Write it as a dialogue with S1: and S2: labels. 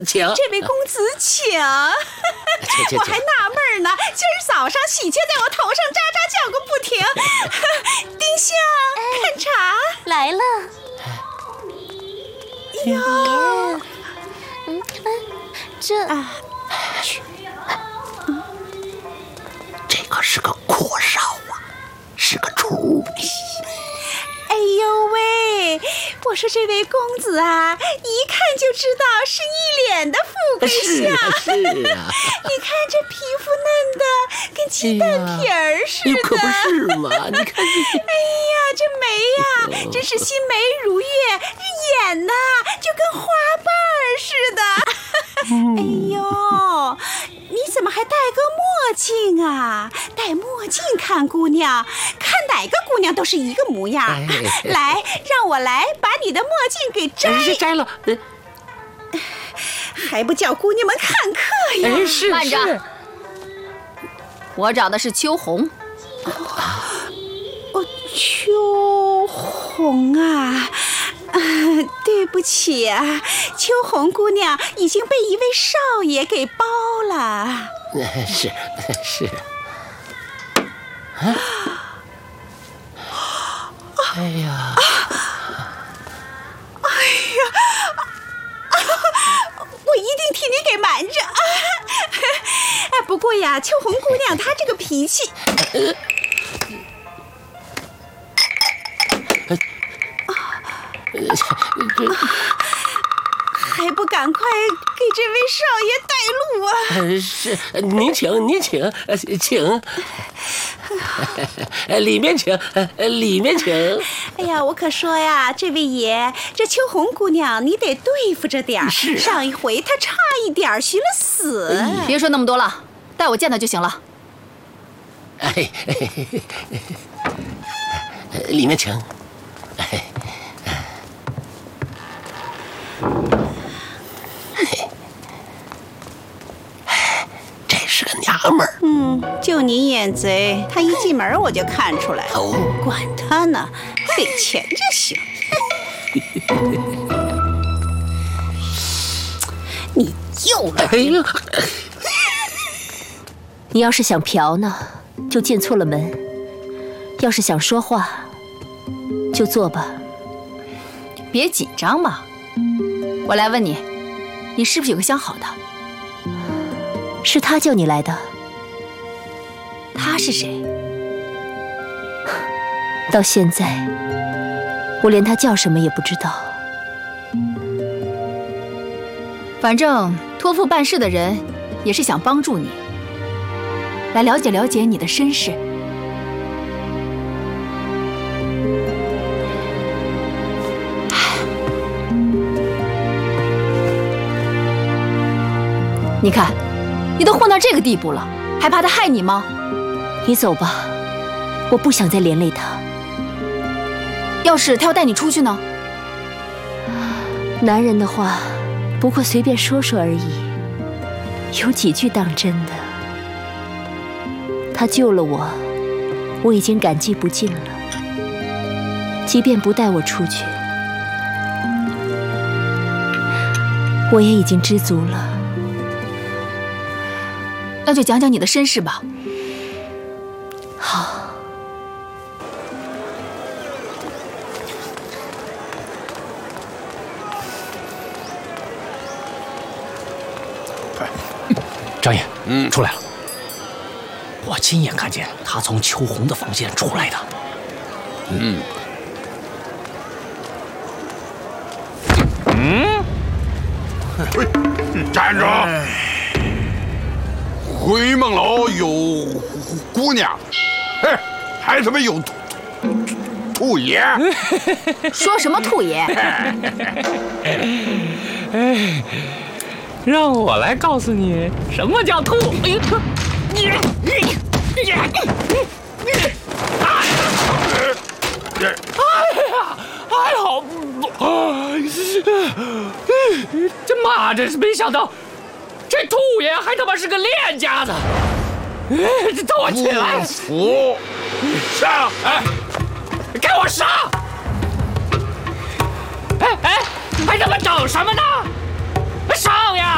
S1: 请。
S2: 这位公子请。我还纳闷呢，今儿早上喜鹊在我头上喳喳叫个不停。丁香，看茶
S3: 来了。
S2: 哟，
S3: 这
S1: 这个是个阔少啊，是个雏。
S2: 哎呦喂！我说这位公子啊，一看就知道是一脸的富贵相。
S1: 是啊。
S2: 你看这皮肤嫩的跟鸡蛋皮儿似的。
S1: 可不是嘛？你看
S2: 哎呀，这眉呀，真是心眉如月，这眼呐就跟花瓣儿似的。哎呦，你怎么还戴个墨镜啊？戴墨镜看姑娘，看哪个姑娘都是一个模样。来，让我来把你的墨镜给
S1: 摘了。
S2: 还不叫姑娘们看客呀？
S1: 是
S3: 慢着，我找的是秋红。
S2: 秋红啊，对不起啊，秋红姑娘已经被一位少爷给包了。
S1: 是。哎呀！
S2: 我一定替你给瞒着。不过呀，秋红姑娘她这个脾气，还不赶快给这位少爷带路啊！
S1: 是，您请。里面请。
S2: 哎呀，我可说呀，这位爷，这秋红姑娘你得对付着点儿。
S1: 是啊。
S2: 上一回她差一点寻了死。
S3: 别说那么多了，带我见他就行了。
S1: 里面请。这是个娘们儿。
S2: 就你眼贼，她一进门我就看出来了。管她呢，给钱就行。你又来！
S4: 你要是想嫖呢，就进错了门；要是想说话，就坐吧。
S3: 别紧张嘛。我来问你，你是不是有个相好的？
S4: 是他叫你来的。
S3: 他是谁？
S4: 到现在，我连他叫什么也不知道。
S3: 反正托付办事的人也是想帮助你，来了解了解你的身世。你看，你都混到这个地步了，还怕他害你吗？
S4: 你走吧，我不想再连累他。
S3: 要是他要带你出去呢？
S4: 男人的话不过随便说说而已，有几句当真的。他救了我，我已经感激不尽了。即便不带我出去，我也已经知足了。
S3: 那就讲讲你的身世吧。
S4: 好。
S5: 张爷，出来了。我亲眼看见他从秋红的房间出来的。
S6: 站住！回梦楼有姑娘，还他妈有兔爷！
S3: 说什么兔爷？
S5: 让我来告诉你什么叫兔。还好，这妈真是没想到，这兔爷还他妈是个练家子。等我起来！
S6: 服！上！
S5: 给我上！还他妈等什么呢？上呀！